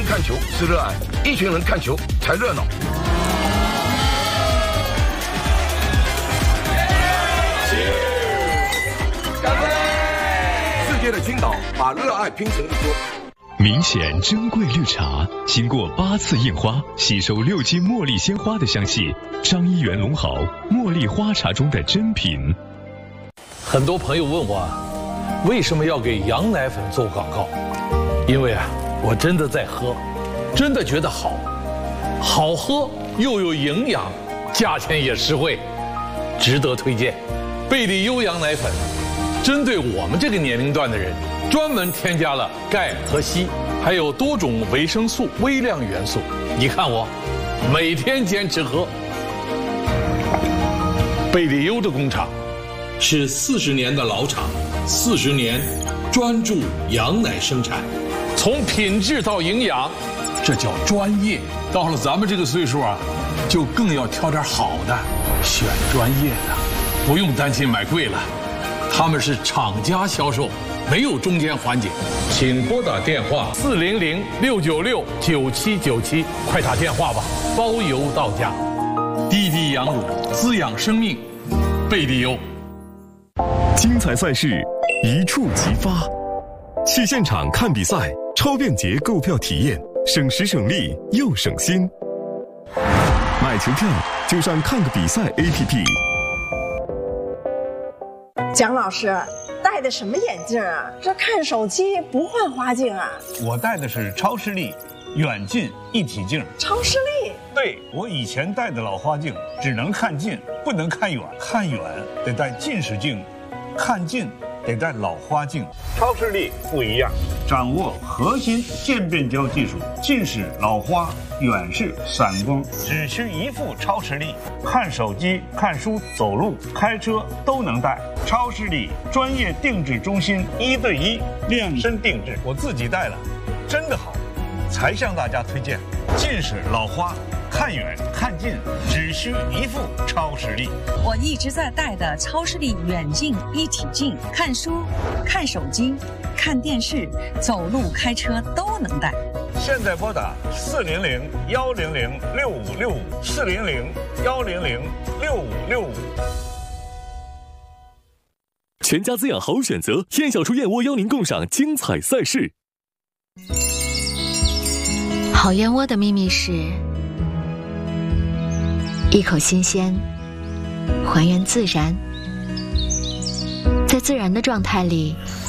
人看球是热爱，一群人看球才热闹。干杯！世界的青岛把热爱拼成一桌。 明显珍贵绿茶，经过8次印花，吸收6斤茉莉鲜花的香气。张一元龙好茉莉花茶中的珍品。 很多朋友问我，为什么要给羊奶粉做广告？因为我真的在喝，真的觉得好，好喝又有营养，价钱也实惠，值得推荐。贝利优羊奶粉，针对我们这个年龄段的人，专门添加了钙和硒，还有多种维生素、微量元素。你看我，每天坚持喝。贝利优的工厂是40年的老厂，40年专注羊奶生产，从品质到营养，这叫专业。到了咱们这个岁数就更要挑点好的，选专业的，不用担心买贵了。他们是厂家销售，没有中间环节。请拨打电话400-696-9797，快打电话吧，包邮到家。滴滴羊乳，滋养生命，贝利优。 精彩赛事一触即发，去现场看比赛，超便捷购票体验，省时省力又省心。买球票就上看个比赛 APP。 蒋老师戴的什么眼镜啊？这看手机不换花镜啊？ 我戴的是超视力远近一体镜。 超视力？ 对，我以前戴的老花镜只能看近，不能看远，看远得戴近视镜，看近得戴老花镜。超视力不一样，掌握核心渐变焦技术，近视、老花、远视、散光，只需一副超视力，看手机、看书、走路、开车都能戴。超视力专业定制中心，1对1量身定制，我自己戴了，真的好，才向大家推荐。近视、老花，看远看近只需一副超视力。 我一直在戴的超视力远近一体镜，看书、看手机、看电视、走路、开车都能戴。 现在拨打400-100-6565，400-100-6565。 全家滋养好选择，燕小厨燕窝邀您共赏精彩赛事。 好燕窝的秘密是一口新鲜，还原自然，在自然的状态里